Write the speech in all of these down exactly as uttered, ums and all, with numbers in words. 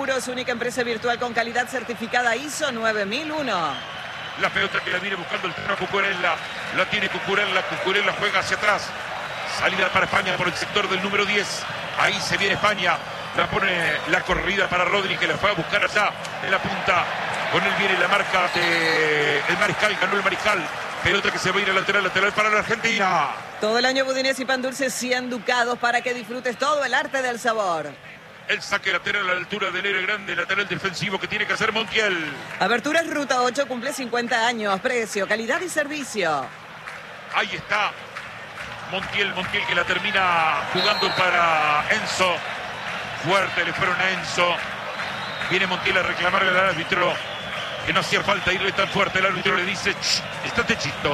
Seguros, única empresa virtual con calidad certificada I S O nueve mil uno. La pelota que la viene buscando el Tano Cucurella. La tiene Cucurella. Cucurella juega hacia atrás. Salida para España por el sector del número diez. Ahí se viene España. La pone la corrida para Rodri, que la fue a buscar allá en la punta. Con él viene la marca de el Mariscal. Ganó el Mariscal. Pelota que se va a ir a lateral, lateral para la Argentina. Todo el año budines y pan dulce cien ducados para que disfrutes todo el arte del sabor. El saque lateral a la altura del héroe grande, lateral defensivo que tiene que hacer Montiel. Aberturas Ruta ocho cumple cincuenta años. Precio, calidad y servicio. Ahí está Montiel, Montiel que la termina jugando para Enzo. Fuerte le fueron a Enzo. Viene Montiel a reclamarle al árbitro que no hacía falta irle tan fuerte. El árbitro le dice, estate chisto.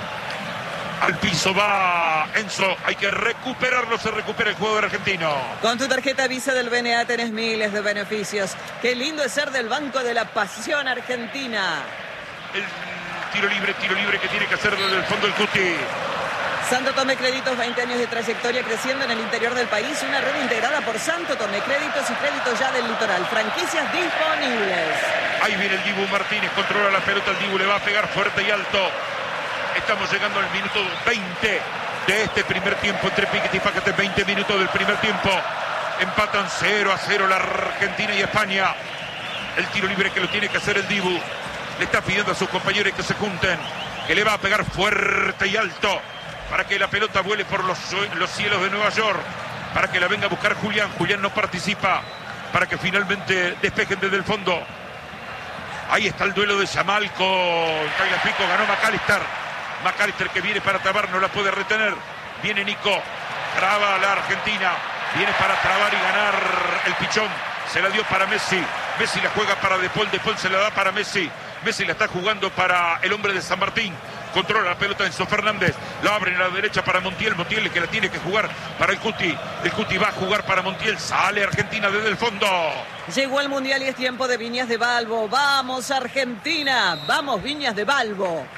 Al piso va Enzo, hay que recuperarlo, se recupera el jugador argentino. Con tu tarjeta Visa del B N A tenés miles de beneficios. Qué lindo es ser del Banco de la Pasión Argentina. El tiro libre, tiro libre que tiene que hacer desde el fondo el Cuti. Santo Tomé Créditos, veinte años de trayectoria creciendo en el interior del país. Una red integrada por Santo Tomé Créditos y Créditos Ya del Litoral. Franquicias disponibles. Ahí viene el Dibu Martínez, controla la pelota, el Dibu le va a pegar fuerte y alto. Estamos llegando al minuto veinte de este primer tiempo entre Piquet y Páquete. veinte minutos del primer tiempo. Empatan cero a cero la Argentina y España. El tiro libre que lo tiene que hacer el Dibu. Le está pidiendo a sus compañeros que se junten. Que le va a pegar fuerte y alto. Para que la pelota vuele por los, los cielos de Nueva York. Para que la venga a buscar Julián. Julián no participa. Para que finalmente despejen desde el fondo. Ahí está el duelo de Yamal con Tagliafico. Ganó McAllister. McAllister que viene para trabar, no la puede retener. Viene Nico, traba a la Argentina. Viene para trabar y ganar el pichón. Se la dio para Messi. Messi la juega para De Paul. De Paul se la da para Messi. Messi la está jugando para el hombre de San Martín. Controla la pelota Enzo Fernández. La abre en la derecha para Montiel. Montiel que la tiene que jugar para el Cuti. El Cuti va a jugar para Montiel. Sale Argentina desde el fondo. Llegó el Mundial y es tiempo de Viñas de Balbo. ¡Vamos Argentina! ¡Vamos Viñas de Balbo!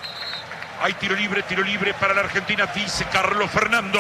Hay tiro libre, tiro libre para la Argentina, dice Carlos Fernando.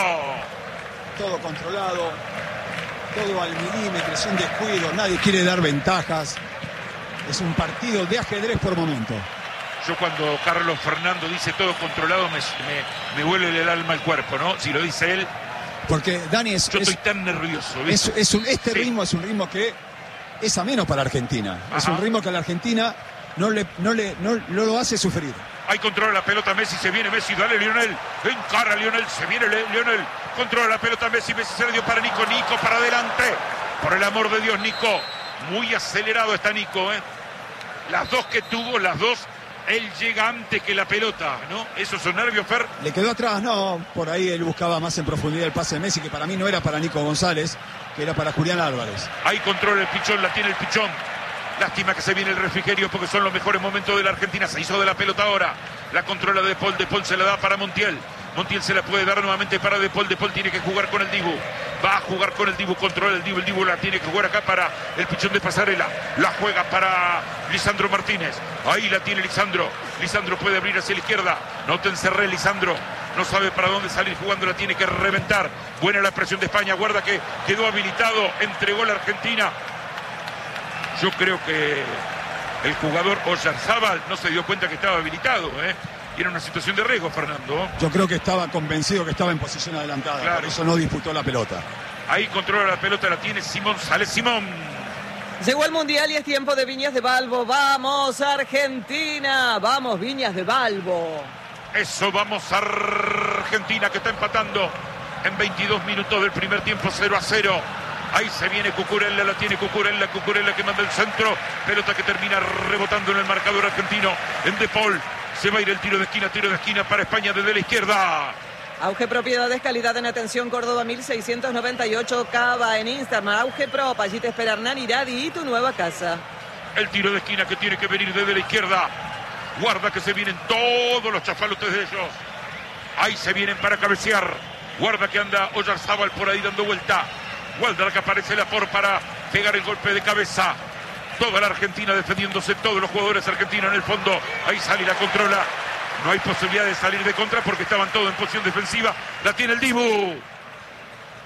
Todo controlado, todo al milímetro, sin descuido, nadie quiere dar ventajas. Es un partido de ajedrez por momento. Yo cuando Carlos Fernando dice todo controlado me, me, me vuelve el alma al cuerpo, ¿no? Si lo dice él. Porque Dani es... Yo es, estoy tan nervioso. Es, es un, este sí. ritmo es un ritmo que es ameno para Argentina. Ajá. Es un ritmo que a la Argentina no, le, no, le, no, no lo hace sufrir. Ahí controla la pelota Messi, se viene Messi, dale Lionel, encara Lionel, se viene Lionel, controla la pelota Messi, Messi se le dio para Nico, Nico para adelante, por el amor de Dios Nico, muy acelerado está Nico, ¿eh? Las dos que tuvo, las dos, él llega antes que la pelota, ¿no? ¿Esos son nervios, Fer? Le quedó atrás, no, por ahí él buscaba más en profundidad el pase de Messi, que para mí no era para Nico González, que era para Julián Álvarez. Ahí controla el pichón, la tiene el pichón. Lástima que se viene el refrigerio porque son los mejores momentos de la Argentina. Se hizo de la pelota ahora. La controla De Paul. De Paul se la da para Montiel. Montiel se la puede dar nuevamente para De Paul. De Paul tiene que jugar con el Dibu. Va a jugar con el Dibu. Controla el Dibu. El Dibu la tiene que jugar acá para el pichón de Pasarela. La juega para Lisandro Martínez. Ahí la tiene Lisandro. Lisandro puede abrir hacia la izquierda. No te encerré, Lisandro. No sabe para dónde salir jugando. La tiene que reventar. Buena la presión de España. Guarda que quedó habilitado. Entregó la Argentina. Yo creo que el jugador Oyarzábal no se dio cuenta que estaba habilitado, ¿eh? Y era una situación de riesgo, Fernando. Yo creo que estaba convencido que estaba en posición adelantada, claro. Por eso no disputó la pelota. Ahí controla la pelota, la tiene Simón, sale Simón. Llegó el Mundial y es tiempo de Viñas de Balbo. ¡Vamos Argentina! ¡Vamos Viñas de Balbo! Eso, vamos Argentina que está empatando en veintidós minutos del primer tiempo, cero a cero. Ahí se viene Cucurella, la tiene Cucurella, Cucurella que manda el centro. Pelota que termina rebotando en el marcador argentino. En De Paul se va a ir el tiro de esquina, tiro de esquina para España desde la izquierda. Auge Propiedades, calidad en atención, Córdoba mil seiscientos noventa y ocho, Cava en Instagram. Auge Prop, allí te espera Hernán Iradi y tu nueva casa. El tiro de esquina que tiene que venir desde la izquierda. Guarda que se vienen todos los chafalotes de ellos. Ahí se vienen para cabecear. Guarda que anda Oyarzábal por ahí dando vuelta. Guarda que aparece la por para pegar el golpe de cabeza. Toda la Argentina defendiéndose, todos los jugadores argentinos en el fondo. Ahí sale y la controla. No hay posibilidad de salir de contra porque estaban todos en posición defensiva. La tiene el Dibu.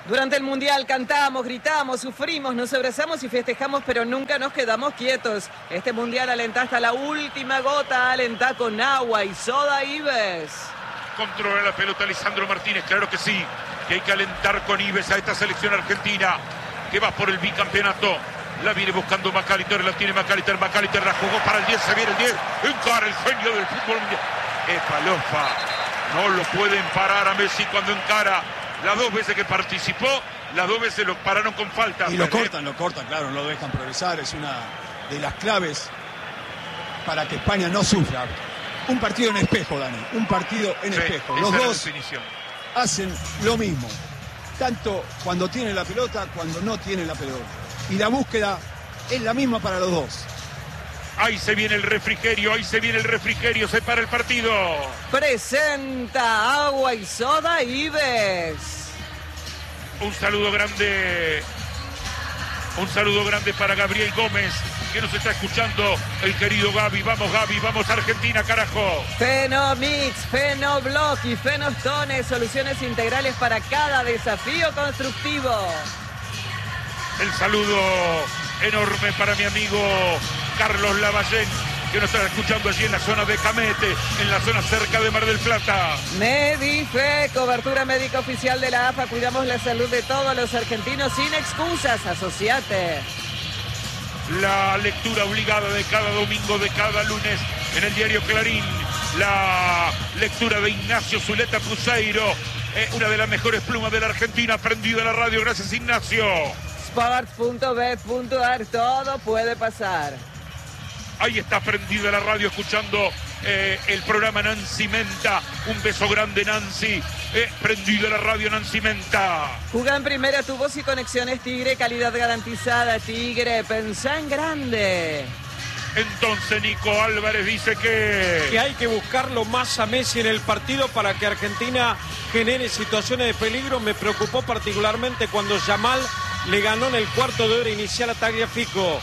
Durante el Mundial cantamos, gritamos, sufrimos, nos abrazamos y festejamos, pero nunca nos quedamos quietos. Este Mundial alentá hasta la última gota, alentá con agua y soda Ives. Controla la pelota Lisandro Martínez, claro que sí, que hay que alentar con Ives a esta selección argentina, que va por el bicampeonato. La viene buscando McAllister, la tiene McAllister, McAllister la jugó para el diez, se viene el diez, encara el genio del fútbol mundial. Epa, Lofa, no lo pueden parar a Messi cuando encara. Las dos veces que participó, las dos veces lo pararon con falta. Y lo cortan, lo cortan, claro, no lo dejan progresar. Es una de las claves para que España no sufra. Un partido en espejo, Dani, un partido en sí, espejo. Los dos definición. hacen lo mismo, tanto cuando tienen la pelota, cuando no tienen la pelota. Y la búsqueda es la misma para los dos. Ahí se viene el refrigerio, ahí se viene el refrigerio, se para el partido. Presenta agua y soda Ives. Un saludo grande, un saludo grande para Gabriel Gómez, que nos está escuchando, el querido Gaby. Vamos Gaby, vamos Argentina, carajo. Fenomix, Fenoblock y Fenostone, soluciones integrales para cada desafío constructivo. El saludo enorme para mi amigo Carlos Lavallén, que nos está escuchando allí en la zona de Camete, en la zona cerca de Mar del Plata. Medife, cobertura médica oficial de la A F A. Cuidamos la salud de todos los argentinos sin excusas. Asociate. La lectura obligada de cada domingo, de cada lunes, en el diario Clarín. La lectura de Ignacio Zuleta Cruzeiro, eh, una de las mejores plumas de la Argentina, prendido a la radio. Gracias, Ignacio. Sports punto bet punto ar, todo puede pasar. Ahí está prendida la radio escuchando eh, el programa Nancy Menta. Un beso grande, Nancy. Eh, prendida la radio Nancy Menta. Juga en primera, tu voz y conexiones Tigre, calidad garantizada. Tigre, pensá en grande. Entonces Nico Álvarez dice que... que hay que buscarlo más a Messi en el partido para que Argentina genere situaciones de peligro. Me preocupó particularmente cuando Yamal le ganó en el cuarto de hora inicial a Tagliafico.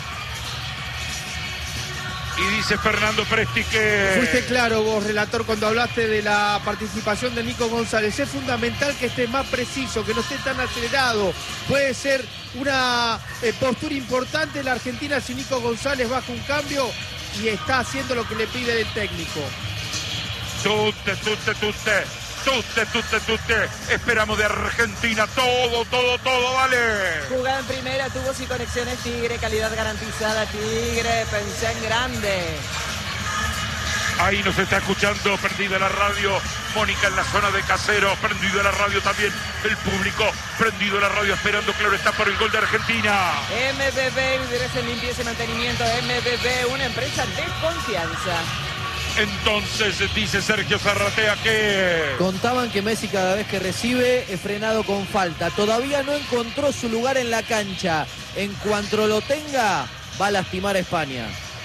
Y dice Fernando Presti que... Fuiste claro vos, relator, cuando hablaste de la participación de Nico González. Es fundamental que esté más preciso, que no esté tan acelerado. Puede ser una eh, postura importante la Argentina si Nico González baja un cambio y está haciendo lo que le pide el técnico. Tutte, tutte, tutte, tutte, tutte, tutte. Esperamos de Argentina todo, todo, todo, vale. Jugada en primera, tu voz y conexiones Tigre, calidad garantizada. Tigre, pensé en grande. Ahí nos está escuchando, prendida la radio, Mónica en la zona de Casero, prendido la radio también, el público, prendido la radio, esperando, claro está, por el gol de Argentina. M B B, líderes en limpieza y mantenimiento. M B B, una empresa de confianza. Entonces dice Sergio Zarratea que... Contaban que Messi cada vez que recibe es frenado con falta. Todavía no encontró su lugar en la cancha. En cuanto lo tenga, va a lastimar a España.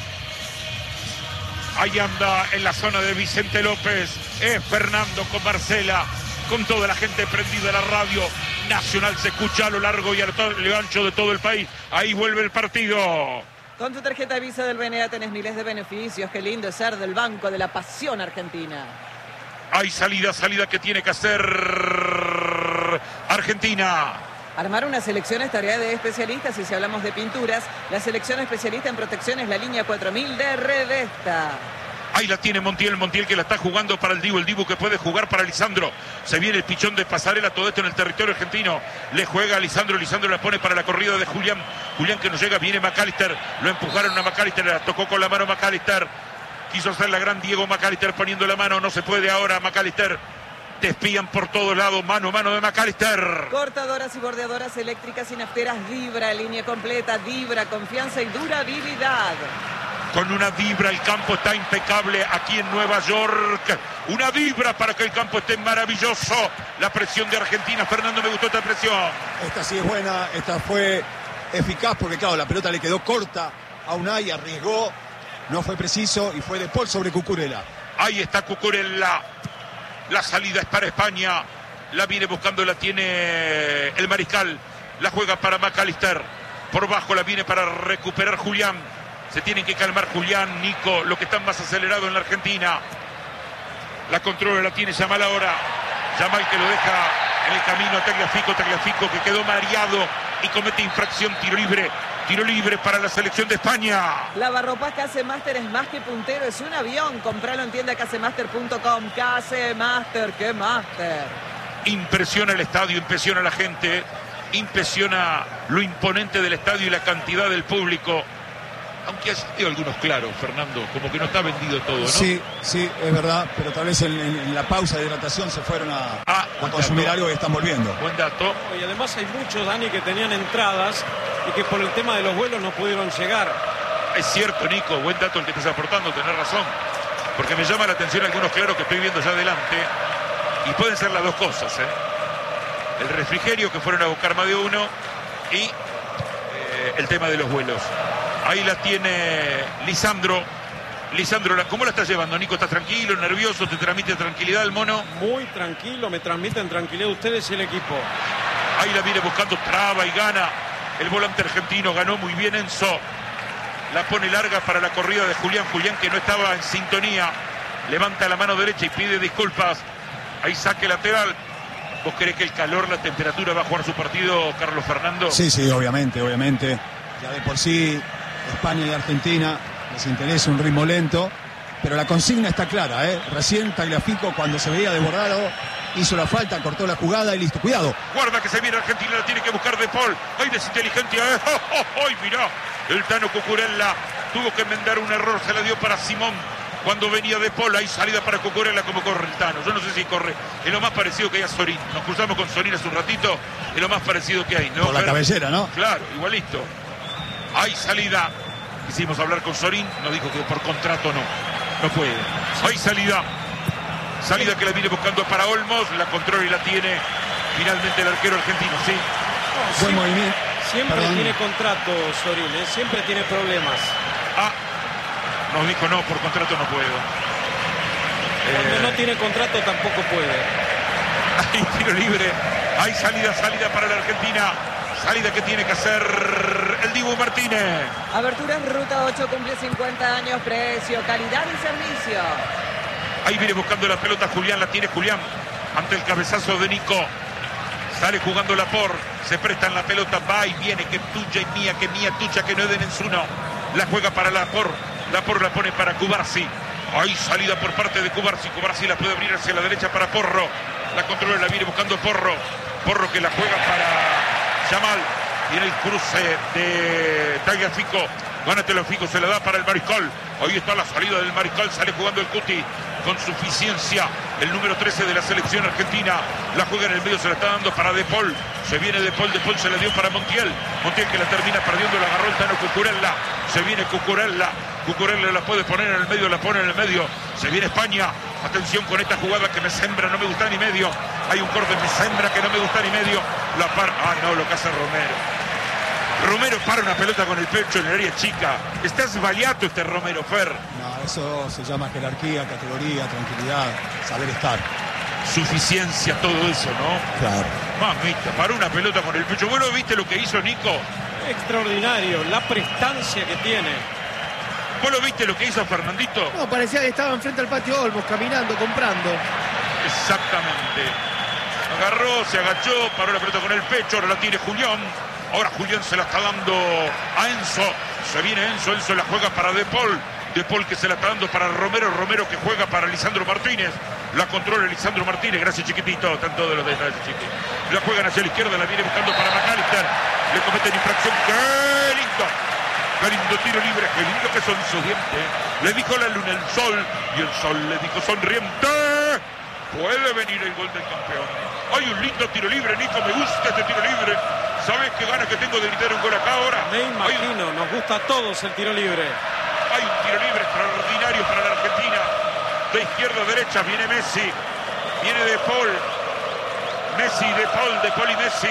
Ahí anda en la zona de Vicente López. Es Fernando con Marcela, con toda la gente prendida a la radio. Nacional se escucha a lo largo y a lo ancho de todo el país. Ahí vuelve el partido. Con tu tarjeta Visa del B N A tenés miles de beneficios. Qué lindo es ser del Banco de la Pasión Argentina. Hay salida, salida que tiene que hacer Argentina. Armar una selección es tarea de especialistas y si hablamos de pinturas, la selección especialista en protección es la línea cuatro mil de Redesta. Ahí la tiene Montiel, Montiel que la está jugando para el Dibu, el Dibu que puede jugar para Lisandro. Se viene el pichón de pasarela, todo esto en el territorio argentino. Le juega a Lisandro, Lisandro la pone para la corrida de Julián. Julián que no llega, viene McAllister. Lo empujaron a McAllister, la tocó con la mano McAllister. Quiso hacer la gran Diego McAllister poniendo la mano, no se puede ahora McAllister. Te espían por todos lados, mano a mano de McAllister. Cortadoras y bordeadoras eléctricas y nafteras Vibra, línea completa, Vibra, confianza y durabilidad. Con una vibra el campo está impecable aquí en Nueva York. Una vibra para que el campo esté maravilloso. La presión de Argentina. Fernando, me gustó esta presión. Esta sí es buena, esta fue eficaz porque claro, la pelota le quedó corta a Unai, arriesgó, no fue preciso y fue de Paul sobre Cucurella. Ahí está Cucurella. La salida es para España. La viene buscando, la tiene el mariscal. La juega para McAllister. Por bajo la viene para recuperar Julián. Se tienen que calmar Julián, Nico, lo que están más acelerado en la Argentina. La controla, la tiene Yamal ahora. Yamal que lo deja en el camino a Tagliafico, Tagliafico que quedó mareado y comete infracción, tiro libre, tiro libre para la selección de España. Lavarropas Casemaster es más que puntero, es un avión. Compralo en tienda casemaster punto com. Casemaster, qué máster. Impresiona el estadio, impresiona a la gente, impresiona lo imponente del estadio y la cantidad del público. Aunque ha sido algunos claros, Fernando, como que no está vendido todo, ¿no? Sí, sí, es verdad, pero tal vez en, en la pausa de hidratación se fueron a, ah, a consumir dato. algo y están volviendo. Buen dato. Y además hay muchos, Dani, que tenían entradas y que por el tema de los vuelos no pudieron llegar. Es cierto, Nico, buen dato el que estás aportando, tenés razón. Porque me llama la atención algunos claros que estoy viendo ya adelante. Y pueden ser las dos cosas, ¿eh? El refrigerio que fueron a buscar más de uno y eh, el tema de los vuelos. Ahí la tiene Lisandro. Lisandro, ¿cómo la estás llevando, Nico? ¿Estás tranquilo, nervioso? ¿Te transmite tranquilidad el mono? Muy tranquilo, me transmiten tranquilidad ustedes y el equipo. Ahí la viene buscando, traba y gana. El volante argentino ganó muy bien Enzo. La pone larga para la corrida de Julián. Julián que no estaba en sintonía. Levanta la mano derecha y pide disculpas. Ahí saque lateral. ¿Vos crees que el calor, la temperatura va a jugar su partido, Carlos Fernando? Sí, sí, obviamente, obviamente. Ya de por sí, España y Argentina les interesa un ritmo lento, pero la consigna está clara, ¿eh? Recién Tagliafico, cuando se veía desbordado, hizo la falta, cortó la jugada y listo. Cuidado. Guarda que se viene Argentina, la tiene que buscar De Paul. ¡Ay, desinteligente! ¡Eh! ¡Oh, oh, oh! Mirá, el Tano Cucurella tuvo que enmendar un error, se la dio para Simón. Cuando venía De Paul, hay salida para Cucurella como corre el Tano. Yo no sé si corre. Es lo más parecido que hay a Sorín. Nos cruzamos con Sorín hace un ratito. Es lo más parecido que hay, ¿no? Por la Pero, cabellera, ¿no? Claro, igualito. Hay salida. Quisimos hablar con Sorín. Nos dijo que por contrato no. No puede. Hay salida. Salida que la viene buscando para Olmos. La controla y la tiene finalmente el arquero argentino. Sí. No, Buen siempre, movimiento. siempre Perdón. tiene contrato Sorín, ¿eh? Siempre tiene problemas. Ah. Nos dijo no, por contrato no puedo. Cuando Eh, no tiene contrato tampoco puede. Hay tiro libre. Hay salida, salida para la Argentina. Salida que tiene que hacer el Dibu Martínez. Aberturas Ruta ocho cumple cincuenta años, precio, calidad y servicio. Ahí viene buscando la pelota Julián, la tiene Julián. Ante el cabezazo de Nico. Sale jugando la por. Se prestan la pelota, va y viene. Que tuya y mía, que mía, tuya, que no den en su no. La juega para la por. La por la pone para Cubarsi. Ahí salida por parte de Cubarsi. Cubarsi la puede abrir hacia la derecha para Porro. La controla, la viene buscando Porro. Porro que la juega para Yamal. Y en el cruce de Tagliafico. Gánatelo Fico, se la da para el Mariscal. Ahí está la salida del Mariscal. Sale jugando el Cuti con suficiencia. El número trece de la selección argentina. La juega en el medio, se la está dando para De Paul. Se viene De Paul, De Paul se la dio para Montiel. Montiel que la termina perdiendo, la agarró el Tano Cucurella. Se viene Cucurella. Cucurella la puede poner en el medio, la pone en el medio. Se viene España. Atención con esta jugada que me sembra, no me gusta ni medio. Hay un corte, me sembra que no me gusta ni medio. La par... Ah, no, lo que hace Romero. Romero para una pelota con el pecho en el área chica. Está esbaliato este Romero, Fer. No, eso se llama jerarquía, categoría, tranquilidad, saber estar. Suficiencia, todo eso, ¿no? Claro. Mamita, para una pelota con el pecho. Bueno, ¿viste lo que hizo Nico? Extraordinario, la prestancia que tiene. ¿Vos lo viste lo que hizo Fernandito? No, parecía que estaba enfrente al patio Olmos, caminando, comprando. Exactamente. Agarró, se agachó, paró la pelota con el pecho, ahora la tiene Julián. Ahora Julián se la está dando a Enzo. Se viene Enzo, Enzo la juega para De Paul. De Paul que se la está dando para Romero, Romero que juega para Lisandro Martínez. La controla Lisandro Martínez, gracias chiquitito, están todos los detalles, chiquitito. La juegan hacia la izquierda, la viene buscando para McAllister. Le cometen infracción, ¡qué lindo! ¡Qué lindo tiro libre! ¡Qué lindo que son sus dientes! Le dijo la luna el sol, y el sol le dijo sonriente. Puede venir el gol del campeón. Hay un lindo tiro libre, Nico, me gusta este tiro libre. ¿Sabes qué ganas que tengo de gritar un gol acá ahora? Me Hay, imagino, nos gusta a todos el tiro libre. hay un tiro libre extraordinario para la Argentina. De izquierda a derecha viene Messi. Viene De Paul. Messi, De Paul, De Paul y Messi.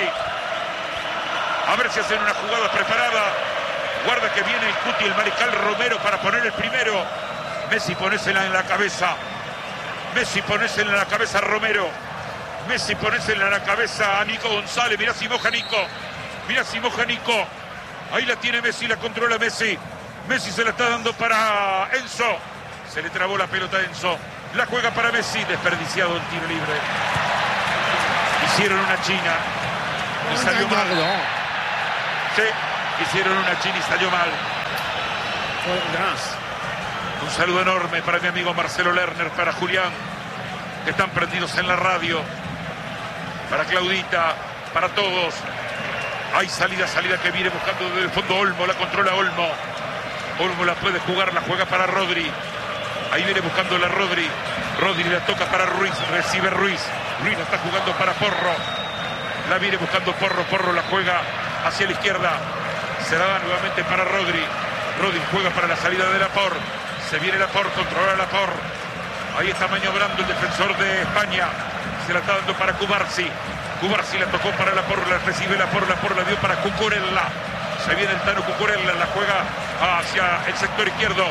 A ver si hacen una jugada preparada. Guarda que viene el Cuti, el Mariscal Romero para poner el primero. Messi, ponésela en la cabeza. Messi, ponésela en la cabeza a Romero. Messi, ponésela en la cabeza a Nico González. Mirá si moja Nico. Mirá si moja Nico. Ahí la tiene Messi, la controla Messi. Messi se la está dando para Enzo. Se le trabó la pelota a Enzo. La juega para Messi. Desperdiciado el tiro libre. Hicieron una china y salió mal. Sí, hicieron una china y salió mal. Un saludo enorme para mi amigo Marcelo Lerner, para Julián, que están prendidos en la radio, para Claudita, para todos. Hay salida, salida que viene buscando desde el fondo Olmo, la controla Olmo. Olmo la puede jugar, la juega para Rodri. Ahí viene buscando la Rodri. Rodri la toca para Ruiz, recibe Ruiz. Ruiz la está jugando para Porro. La viene buscando Porro, Porro la juega hacia la izquierda. Se la da nuevamente para Rodri. Rodri juega para la salida de Laporte. Se viene Laporte, controla Laporte. Ahí está maniobrando el defensor de España. Se la está dando para Cubarsi. Cubarsi la tocó para Laporte, la recibe Laporte, Laporte la dio para Cucurella. Se viene el Tano Cucurella, la juega hacia el sector izquierdo.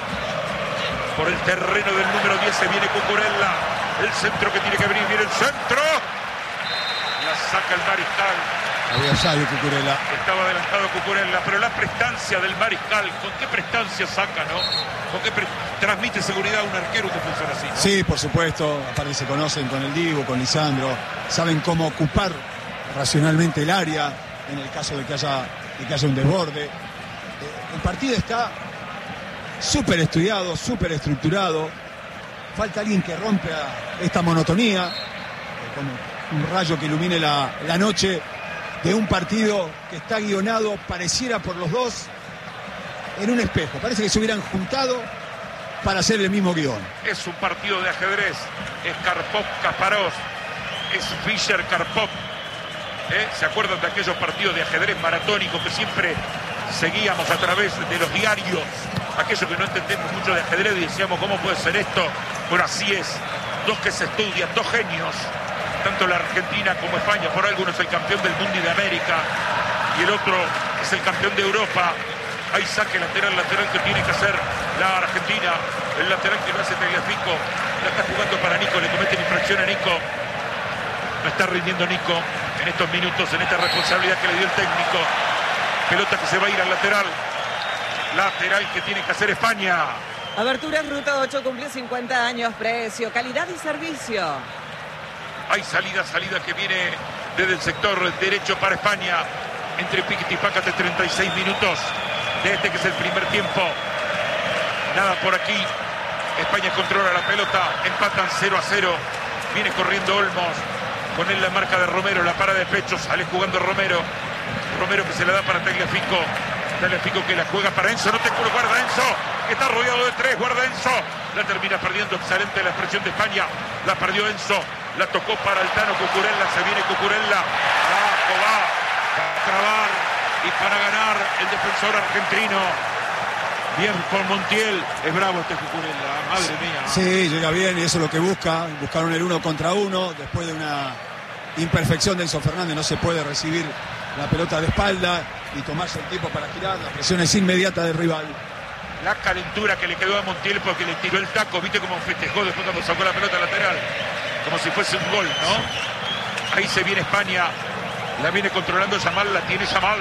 Por el terreno del número diez se viene Cucurella. El centro que tiene que venir, viene el centro. La saca el Mariscal. Había sabido Cucurella. Estaba adelantado Cucurella, pero la prestancia del Mariscal, ¿con qué prestancia saca, no? ¿Con qué pre... transmite seguridad a un arquero, un defensor así, ¿no? Sí, por supuesto. Aparte se conocen con el Divo, con Lisandro. Saben cómo ocupar racionalmente el área en el caso de que haya, de que haya un desborde. El partido está súper estudiado, súper estructurado. Falta alguien que rompa esta monotonía, como un rayo que ilumine la, la noche de un partido que está guionado, pareciera por los dos, en un espejo. Parece que se hubieran juntado para hacer el mismo guión. Es un partido de ajedrez. Es Karpov-Kasparov. Es Fischer-Karpov. ¿Eh? ¿Se acuerdan de aquellos partidos de ajedrez maratónicos que siempre seguíamos a través de los diarios? Aquellos que no entendemos mucho de ajedrez y decíamos, ¿cómo puede ser esto? Bueno, así es. Dos que se estudian, dos genios. Tanto la Argentina como España. Por algo uno es el campeón del mundo y de América. Y el otro es el campeón de Europa. Hay saque lateral, lateral que tiene que hacer la Argentina. El lateral que lo hace Tagliafico. La está jugando para Nico. Le cometen infracción a Nico. No está rindiendo Nico en estos minutos, en esta responsabilidad que le dio el técnico. Pelota que se va a ir al lateral. Lateral que tiene que hacer España. Aberturas Ruta ocho cumple cincuenta años. Precio, calidad y servicio. Hay salida, salida que viene desde el sector derecho para España. Entre Piquet y Pácate, treinta y seis minutos de este que es el primer tiempo. Nada por aquí. España controla la pelota. Empatan cero a cero. Viene corriendo Olmos. Con él la marca de Romero. La para de pecho. Sale jugando Romero. Romero que se la da para Tagliafico. Tagliafico que la juega para Enzo. No te culo, guarda Enzo. Está rodeado de tres. Guarda Enzo. La termina perdiendo. Excelente la expresión de España. La perdió Enzo. La tocó para el Tano Cucurella. Se viene Cucurella. Abajo va. Para trabar y para ganar el defensor argentino. Bien con Montiel. Es bravo este Cucurella. Madre mía. Sí, llega bien y eso es lo que busca. Buscaron el uno contra uno. Después de una imperfección de Enzo Fernández no se puede recibir la pelota de espalda y tomarse el tiempo para girar. La presión es inmediata del rival. La calentura que le quedó a Montiel porque le tiró el taco. ¿Viste cómo festejó después cuando sacó la pelota lateral? Como si fuese un gol, ¿no? Ahí se viene España. La viene controlando Yamal. La tiene Yamal.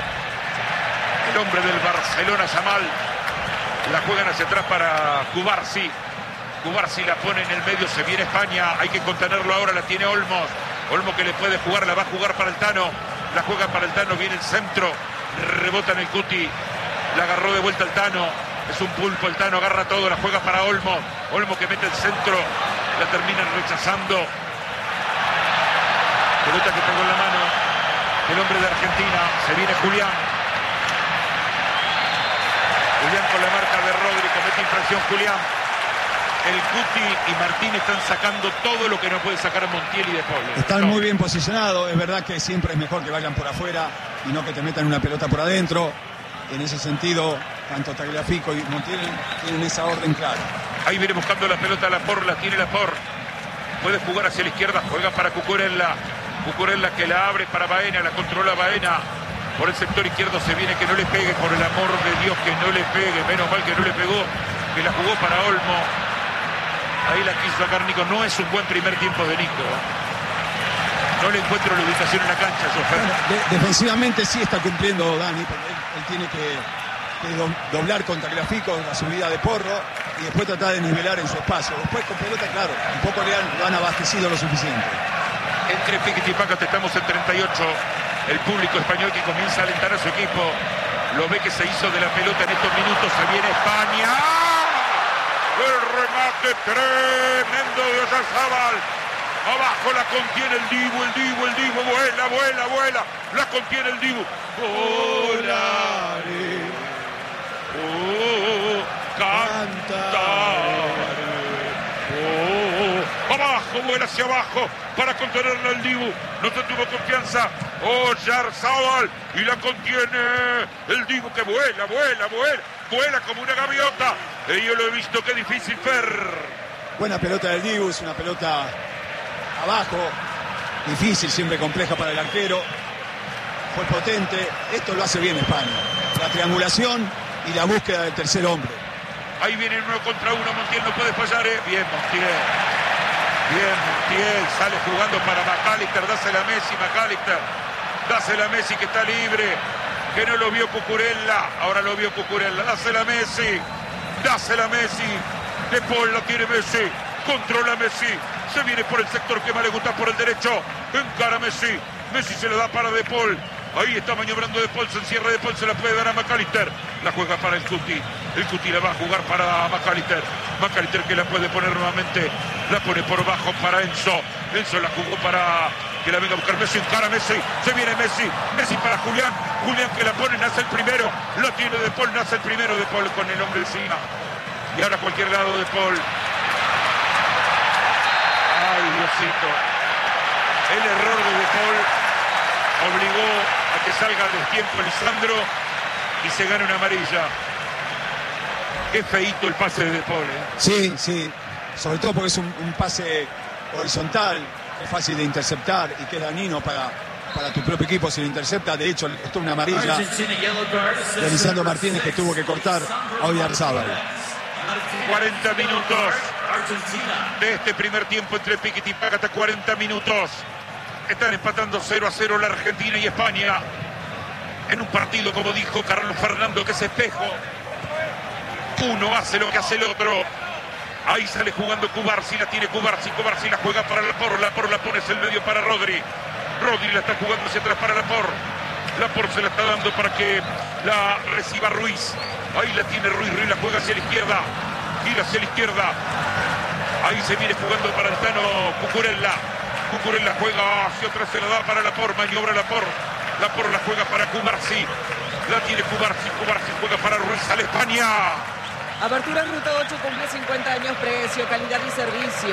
El hombre del Barcelona, Yamal. La juegan hacia atrás para Cubarsi. Cubarsi la pone en el medio. Se viene España. Hay que contenerlo ahora. La tiene Olmos. Olmos que le puede jugar. La va a jugar para el Tano. La juega para el Tano. Viene el centro. Rebota en el Cuti. La agarró de vuelta el Tano. Es un pulpo. El Tano agarra todo. La juega para Olmos. Olmos que mete el centro. La terminan rechazando. Pelota que pegó en la mano el hombre de Argentina. Se viene Julián. Julián con la marca de Rodri. Comete infracción Julián. El Cuti y Martín están sacando todo lo que no puede sacar Montiel y De Paul. Están no. muy bien posicionados. Es verdad que siempre es mejor que vayan por afuera y no que te metan una pelota por adentro. En ese sentido, tanto Tagliafico y Montiel tienen esa orden clara. Ahí viene buscando la pelota Laporte, la tiene Laporte. Puede jugar hacia la izquierda, juega para Cucurella. Cucurella que la abre para Baena, la controla Baena. Por el sector izquierdo se viene, que no le pegue, por el amor de Dios, que no le pegue. Menos mal que no le pegó, que la jugó para Olmo. Ahí la quiso sacar Nico. No es un buen primer tiempo de Nico. No le encuentro la ubicación en la cancha, bueno, de, defensivamente sí está cumpliendo Dani, porque él, él tiene que, que do, doblar con Tagliafico la subida de Porro y después tratar de nivelar en su espacio. Después con pelota, claro, un poco le han, lo han abastecido lo suficiente. Entre Piquet y Pácate estamos en treinta y ocho. El público español que comienza a alentar a su equipo. Lo ve que se hizo de la pelota en estos minutos. Se viene España. El remate tremendo de Oyarzábal. Abajo la contiene el Dibu, el Dibu, el Dibu. Vuela, vuela, vuela. La contiene el Dibu. Volaré. Oh, cantaré. Oh, abajo, vuela hacia abajo para contenerla el Dibu. No se tuvo confianza. Oyarzábal y la contiene el Dibu que vuela, vuela, vuela. Vuela como una gaviota. Y yo lo he visto, qué difícil, Fer. Buena pelota del Dibu, es una pelota abajo, difícil, siempre compleja para el arquero. Fue potente. Esto lo hace bien España. La triangulación y la búsqueda del tercer hombre. Ahí viene uno contra uno. Montiel no puede fallar, ¿eh? Bien, Montiel. Bien, Montiel. Sale jugando para McAllister. Dásela a Messi, McAllister. Dásela a Messi que está libre. Que no lo vio Cucurella. Ahora lo vio Cucurella. Dásela a Messi. Dásela a Messi. De Paul la tiene Messi. Controla Messi. Se viene por el sector que más le gusta, por el derecho. Encara Messi. Messi se le da para De Paul. Ahí está maniobrando De Paul. Se encierra De Paul. Se la puede dar a McAllister. La juega para el Cuti. El Cuti la va a jugar para McAllister. McAllister que la puede poner nuevamente. La pone por bajo para Enzo. Enzo la jugó para que la venga a buscar Messi. Encara Messi. Se viene Messi. Messi para Julián. Julián que la pone. Nace el primero. Lo tiene De Paul. Nace el primero. De Paul con el hombre encima. Y ahora a cualquier lado De Paul. Ay, Diosito. El error de De Paul obligó a que salga del tiempo Lisandro y se gana una amarilla. Qué feíto el pase de De Paul, ¿eh? Sí, sí. Sobre todo porque es un, un pase horizontal, es fácil de interceptar y que es dañino para, para tu propio equipo si lo intercepta. De hecho, esto es una amarilla de Lisandro Martínez que tuvo que cortar a Oyarzábal. cuarenta minutos de este primer tiempo entre Piquet y Pácate. cuarenta minutos. Están empatando cero a cero la Argentina y España. En un partido, como dijo Carlos Fernando, que es espejo. Uno hace lo que hace el otro. Ahí sale jugando Cubarsi, la tiene Cubarsi. Cubarsi la juega para Lapor. Lapor la pone en el medio para Rodri. Rodri la está jugando hacia atrás para Lapor. Lapor se la está dando para que la reciba Ruiz. Ahí la tiene Ruiz. Ruiz la juega hacia la izquierda. Gira hacia la izquierda. Ahí se viene jugando para el Tano Cucurella. Cucurella juega hacia atrás, se la da para Lapor. Maniobra Lapor. Lapor la juega para Cubarsi. La tiene Cubarsi. Cubarsi juega para Ruiz. Sale España. Apertura en Ruta ocho cumple cincuenta años, precio, calidad y servicio.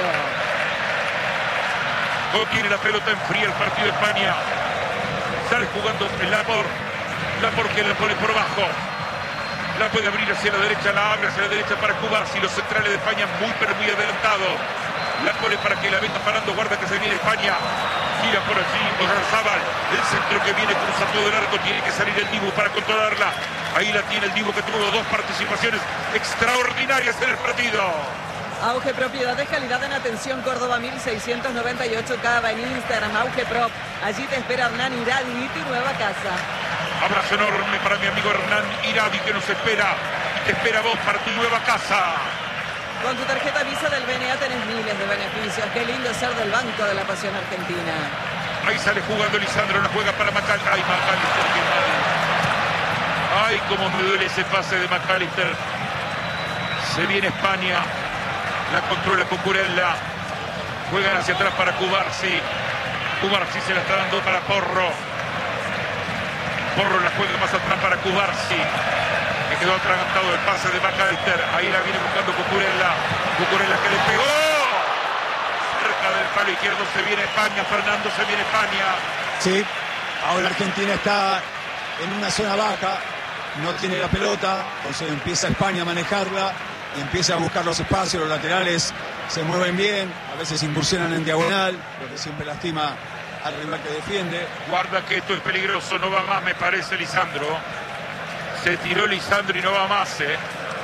Tiene la pelota en fría el partido de España. Sale jugando el Lapor. Lapor que la pone por abajo. La puede abrir hacia la derecha, la abre hacia la derecha para Cubarsi. Los centrales de España muy pero muy adelantados. La pone para que la venga parando. Guarda que se viene España. Gira por allí Oyarzábal. El centro que viene cruzando del arco. Tiene que salir el Dibu para controlarla. Ahí la tiene el Dibu que tuvo dos participaciones extraordinarias en el partido. Auge Propiedades, calidad en atención, Córdoba mil seiscientos noventa y ocho, Cava en Instagram, Auge Prop. Allí te espera Hernán Iradi y tu nueva casa. Abrazo enorme para mi amigo Hernán Iradi que nos espera. Te espera vos para tu nueva casa. Con tu tarjeta Visa del B N A tenés miles de beneficios. Qué lindo ser del Banco de la Pasión Argentina. Ahí sale jugando Lisandro, la juega para McAllister. Ay, McAllister, qué mal. Ay, cómo me duele ese pase de McAllister. Se viene España. La controla Cucurella. Juegan hacia atrás para Cubarsi. Cubarsi se la está dando para Porro. Porro la juega más atrás para Cubarsi. Que quedó atragantado el pase de McAllister. Ahí la viene buscando Cucurella. Cucurella que le pegó. Cerca del palo izquierdo se viene España. Fernando, se viene España. Sí, ahora Argentina está en una zona baja. No tiene la pelota. Entonces empieza España a manejarla. Y empieza a buscar los espacios. Los laterales se mueven bien. A veces incursionan en diagonal. Lo que siempre lastima al rival que defiende. Guarda que esto es peligroso. No va más, me parece, Lisandro. Se tiró Lisandro y no va más, ¿eh?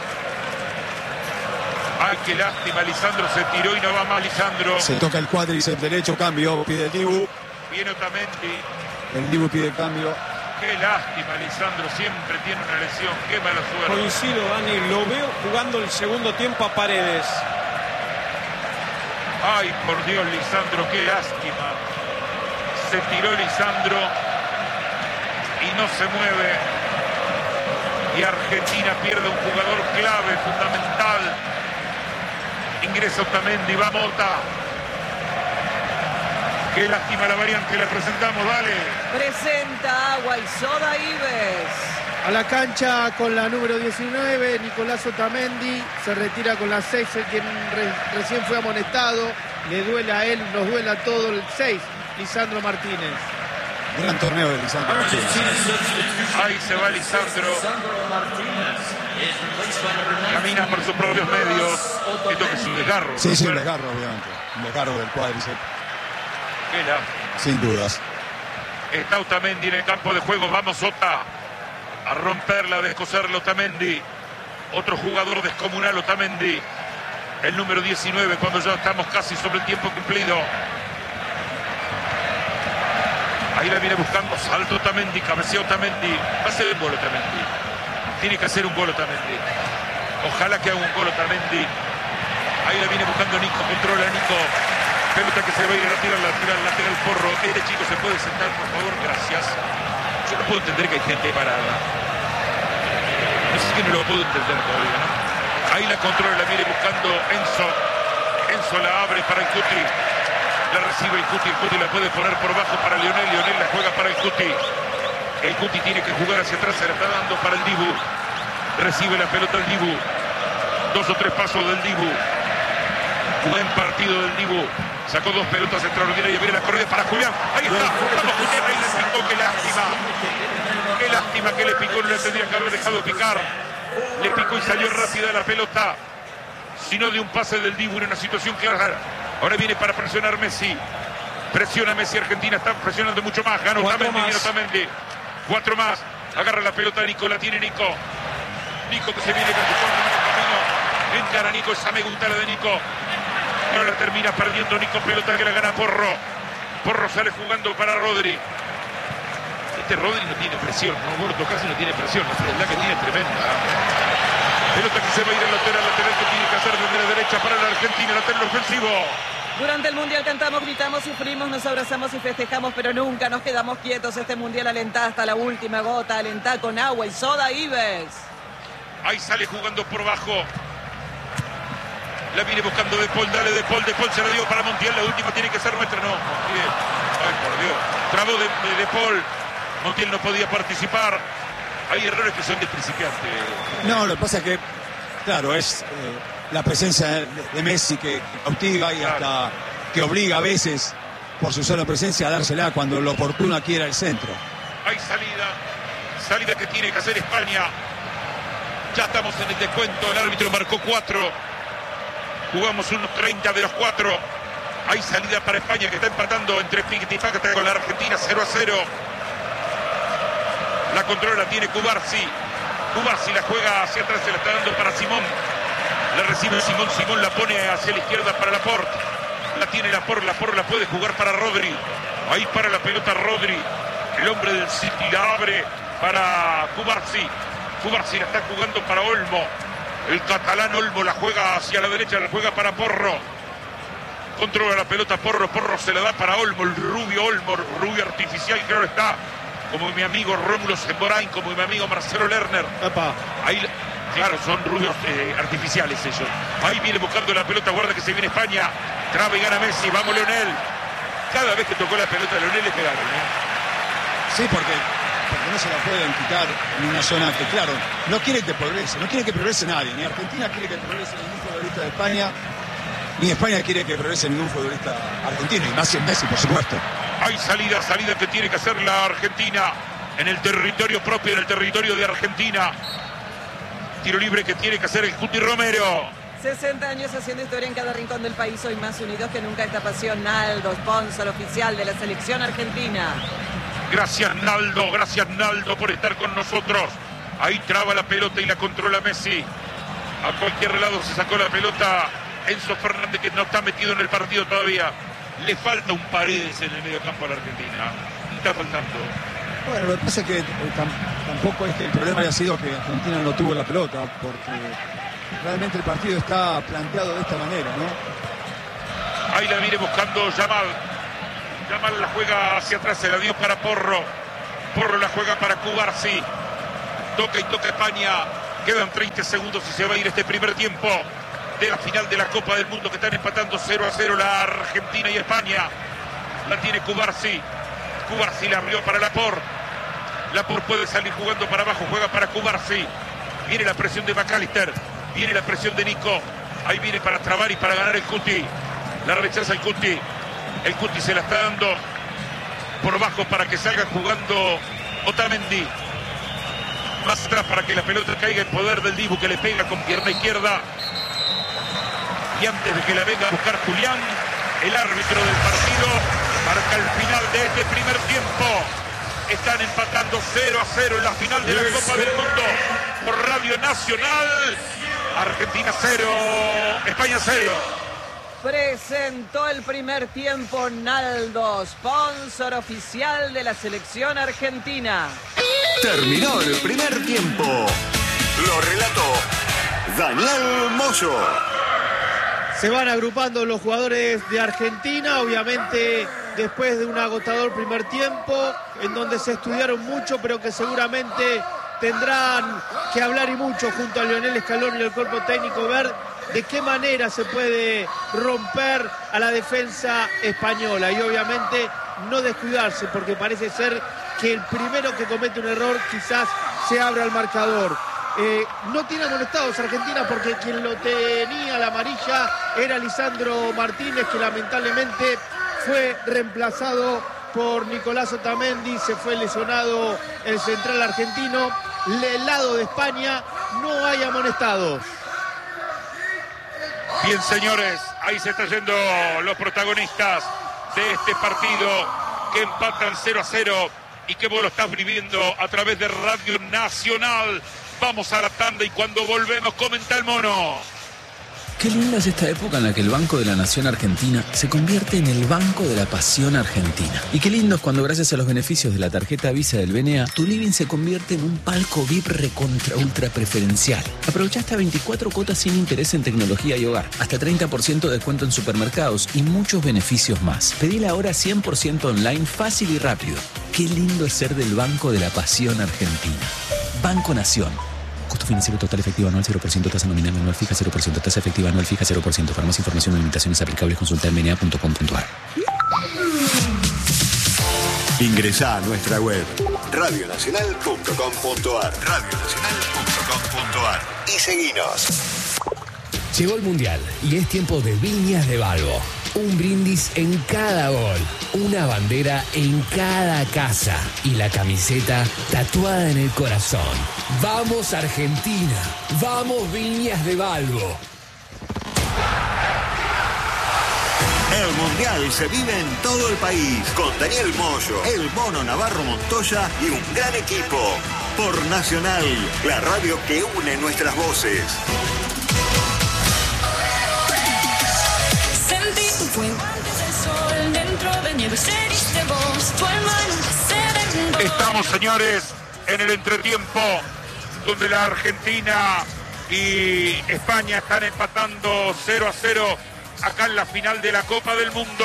Ay, qué lástima, Lisandro se tiró y no va más, Lisandro. Se toca el cuádriceps derecho, cambio, pide el Dibu. Viene Otamendi. El Dibu pide el cambio. Qué lástima, Lisandro, siempre tiene una lesión, qué mala suerte. Coincido, Dani, lo veo jugando el segundo tiempo a Paredes. Ay, por Dios, Lisandro, qué lástima. Se tiró Lisandro y no se mueve. Y Argentina pierde un jugador clave, fundamental. Ingresa Otamendi, va Mota. Qué lástima la variante, la presentamos, dale. Presenta Agua y Soda Ives. A la cancha con la número diecinueve, Nicolás Otamendi. Se retira con la seis, el quien re, recién fue amonestado. Le duele a él, nos duele a todo el seis, Lisandro Martínez. Gran torneo de Lisandro Martínez. Ahí se va Lisandro. Camina por sus propios medios. Esto que es un desgarro. Sí, sí, un desgarro, obviamente. Un desgarro del cuádriceps. Sin dudas. Está Otamendi en el campo de juego. Vamos, Ota. A romperla, a descoserla Otamendi. Otro jugador descomunal, Otamendi. El número diecinueve, cuando ya estamos casi sobre el tiempo cumplido. Ahí la viene buscando. Salto Otamendi, cabecea Otamendi. Va a ser un gol Otamendi. Tiene que hacer un gol Otamendi. Ojalá que haga un gol Otamendi. Ahí la viene buscando Nico. Controla Nico. Pelota que se va a ir a tirar, la tira, la tira el porro. Este chico se puede sentar, por favor, gracias. Yo no puedo entender que hay gente parada. No sé si no lo puedo entender todavía, ¿no? Ahí la controla, la viene buscando Enzo. Enzo la abre para el Cuti. La recibe el Cuti, el Cuti la puede poner por bajo para Lionel. Lionel la juega para el Cuti. El Cuti tiene que jugar hacia atrás, se la está dando para el Dibu. Recibe la pelota el Dibu. Dos o tres pasos del Dibu. Buen partido del Dibu. Sacó dos pelotas extraordinarias. Viene la corrida para Julián. Ahí está. Vamos, Julián. Ahí le picó. Qué lástima. Qué lástima que le picó. No le tendría que haber dejado picar. Le picó y salió rápida la pelota. Sino de un pase del Dibu en una situación clara. Ahora viene para presionar Messi. Presiona Messi. Argentina está presionando mucho más. Gana Otamendi. Viene Otamendi. Cuatro más. Agarra la pelota Nico. La tiene Nico. Nico que se viene con su camino. Encara Nico. Esa me gusta la de Nico. No la termina perdiendo Nico. Pelota que la gana Porro. Porro sale jugando para Rodri. Este Rodri no tiene presión, ¿no? Gordo casi no tiene presión. La frialdad que tiene es tremenda. Pelota que se va a ir al lateral. Lateral que tiene que hacer desde la derecha para la Argentina. Lateral ofensivo. Durante el Mundial cantamos, gritamos, sufrimos, nos abrazamos y festejamos, pero nunca nos quedamos quietos. Este Mundial alentá hasta la última gota. Alentá con Agua y Soda Ives. Ahí sale jugando por bajo. La viene buscando De Paul, dale De Paul, De Paul se la dio para Montiel, la última tiene que ser nuestra, no, Montiel, ay por Dios, trabó de, de, de Paul, Montiel no podía participar, hay errores que son de principiante. No, lo que pasa es que, claro, es eh, la presencia de, de Messi que cautiva y claro, hasta que obliga a veces, por su sola presencia, a dársela cuando lo oportuno aquí era el centro. Hay salida, salida que tiene que hacer España, ya estamos en el descuento, el árbitro marcó cuatro. Jugamos unos treinta de los cuatro. Hay salida para España que está empatando entre Piquet y Pácata con la Argentina cero a cero. La controla tiene Cubarsi. Cubarsi la juega hacia atrás, se la está dando para Simón. La recibe Simón, Simón la pone hacia la izquierda para Laporte. La tiene Laporte, Laporte la puede jugar para Rodri. Ahí para la pelota Rodri. El hombre del City la abre para Cubarsi. Cubarsi la está jugando para Olmo. El catalán Olmo la juega hacia la derecha, la juega para Porro. Controla la pelota Porro, Porro se la da para Olmo, el rubio Olmo, rubio artificial, claro está. Como mi amigo Rómulo Semborain, como mi amigo Marcelo Lerner. Epa. Ahí, claro, son rubios eh, artificiales ellos. Ahí viene buscando la pelota, guarda que se viene España. Traba y gana Messi, vamos Leonel. Cada vez que tocó la pelota de Leonel le pegaron, ¿eh? Sí, porque... porque no se la pueden quitar en una zona que, claro, no quiere que progrese, no quiere que progrese nadie, ni Argentina quiere que progrese ningún futbolista de España, ni España quiere que progrese ningún futbolista argentino, y más en Messi, por supuesto. Hay salida, salida que tiene que hacer la Argentina en el territorio propio, en el territorio de Argentina. Tiro libre que tiene que hacer el Cuti Romero. sesenta años haciendo historia en cada rincón del país, hoy más unidos que nunca. Esta pasión, Naldo, sponsor oficial de la selección argentina. Gracias Naldo, gracias Naldo por estar con nosotros. Ahí traba la pelota y la controla Messi. A cualquier lado se sacó la pelota Enzo Fernández, que no está metido en el partido todavía. Le falta un Paredes en el medio campo a la Argentina. Está faltando. Bueno, lo que pasa es que eh, tam- tampoco es que el problema haya sido que Argentina no tuvo la pelota, porque realmente el partido está planteado de esta manera, ¿no? Ahí la viene buscando Yamal. Yamal la juega hacia atrás, se la dio para Porro. Porro la juega para Cubarsí. Toca y toca España. Quedan treinta segundos y se va a ir este primer tiempo de la final de la Copa del Mundo, que están empatando cero a cero la Argentina y España. La tiene Cubarsí. Cubarsí la abrió para Laporte. Laporte puede salir jugando para abajo, juega para Cubarsí. Viene la presión de McAllister. Viene la presión de Nico. Ahí viene para trabar y para ganar el Cuti. La rechaza el Cuti. El Cuti se la está dando por bajo para que salga jugando Otamendi. Más atrás para que la pelota caiga en poder del Dibu, que le pega con pierna izquierda. Y antes de que la venga a buscar Julián, el árbitro del partido marca el final de este primer tiempo. Están empatando cero a cero en la final de la Copa del Mundo por Radio Nacional. Argentina cero, España cero. Presentó el primer tiempo Naldo, sponsor oficial de la selección argentina. Terminó el primer tiempo. Lo relató Daniel Moyo. Se van agrupando los jugadores de Argentina, obviamente después de un agotador primer tiempo, en donde se estudiaron mucho, pero que seguramente tendrán que hablar y mucho junto a Lionel Scaloni y el cuerpo técnico, ver de qué manera se puede romper a la defensa española y obviamente no descuidarse, porque parece ser que el primero que comete un error quizás se abra el marcador. Eh, no tiene amonestados Argentina, porque quien lo tenía la amarilla era Lisandro Martínez, que lamentablemente fue reemplazado por Nicolás Otamendi. Se fue lesionado el central argentino. Del lado de España no hay amonestados. Bien, señores, ahí se están yendo los protagonistas de este partido, que empatan cero a cero y que vos lo estás viviendo a través de Radio Nacional. Vamos a la tanda y cuando volvemos comenta el mono. Qué linda es esta época en la que el Banco de la Nación Argentina se convierte en el Banco de la Pasión Argentina. Y qué lindo es cuando, gracias a los beneficios de la tarjeta Visa del B N A, tu living se convierte en un palco V I P recontra ultra preferencial. Aprovecha hasta veinticuatro cuotas sin interés en tecnología y hogar, hasta treinta por ciento de descuento en supermercados y muchos beneficios más. Pedila ahora cien por ciento online, fácil y rápido. Qué lindo es ser del Banco de la Pasión Argentina. Banco Nación. Costo financiero total efectivo anual cero por ciento, tasa nominal anual fija cero por ciento, tasa efectiva anual fija cero por ciento. Para más información o limitaciones aplicables, consulta en b n a punto com punto a r. Ingresá a nuestra web radio nacional punto com punto a r, radio nacional punto com punto a r y seguinos. Llegó el Mundial y es tiempo de Viñas de Balbo. Un brindis en cada gol, una bandera en cada casa y la camiseta tatuada en el corazón. ¡Vamos Argentina! ¡Vamos Viñas de Balbo! El Mundial se vive en todo el país con Daniel Moyo, el Mono Navarro Montoya y un gran equipo. Por Nacional, la radio que une nuestras voces. Estamos, señores, en el entretiempo, donde la Argentina y España están empatando cero a cero acá en la final de la Copa del Mundo.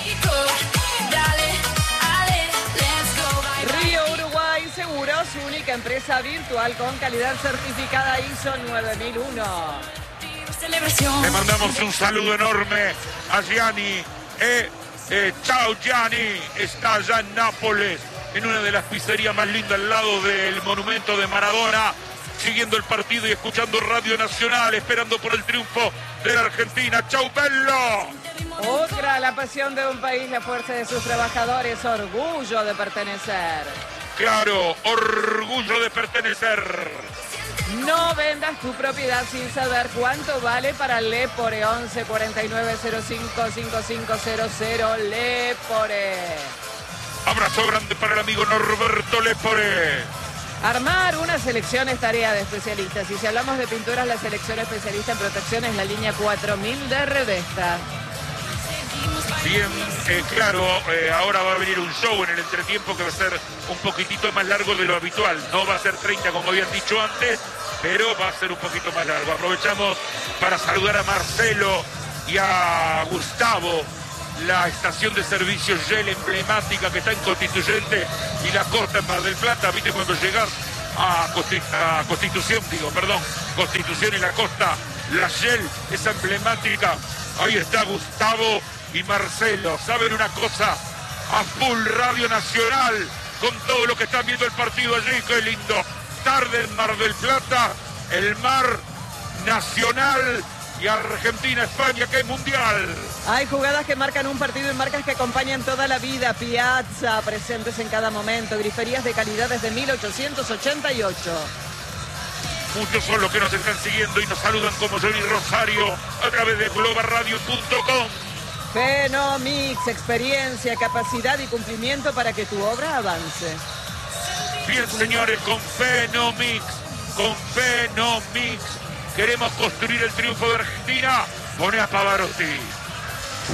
Río Uruguay Seguros, su única empresa virtual con calidad certificada I S O nueve mil uno. Le mandamos un saludo enorme a Gianni. Eh, eh, chao Gianni, está allá en Nápoles, en una de las pizzerías más lindas al lado del monumento de Maradona, siguiendo el partido y escuchando Radio Nacional, esperando por el triunfo de la Argentina. ¡Chau, Bello! Otra, la pasión de un país, la fuerza de sus trabajadores, orgullo de pertenecer. Claro, orgullo de pertenecer. No vendas tu propiedad sin saber cuánto vale para Lepore. Once cuarenta y nueve cero cinco cincuenta y cinco cero cero. Lepore. Abrazo grande para el amigo Norberto Lepore. Armar una selección es tarea de especialistas. Y si hablamos de pinturas, la selección especialista en protección es la línea cuatro mil de Redesta. Bien, eh, claro, eh, ahora va a venir un show en el entretiempo que va a ser un poquitito más largo de lo habitual. No va a ser treinta como habían dicho antes, pero va a ser un poquito más largo. Aprovechamos para saludar a Marcelo y a Gustavo, la estación de servicio Shell emblemática que está en Constituyente y la costa en Mar del Plata. Viste cuando llegas a, Consti a Constitución, digo, perdón, Constitución y la costa, la Shell, esa emblemática. Ahí está Gustavo y Marcelo. ¿Saben una cosa? A full Radio Nacional, con todo lo que están viendo el partido allí. Qué lindo. Tarde en Mar del Plata, el mar nacional y Argentina, España, que es mundial. Hay jugadas que marcan un partido y marcas que acompañan toda la vida. Piazza, presentes en cada momento. Griferías de calidad desde mil ochocientos ochenta y ocho. Muchos son los que nos están siguiendo y nos saludan como Johnny Rosario a través de global radio punto com. Fenomix, experiencia, capacidad y cumplimiento para que tu obra avance. Bien, señores, con Fenomix, con Fenomix, queremos construir el triunfo de Argentina. Pone a Pavarotti.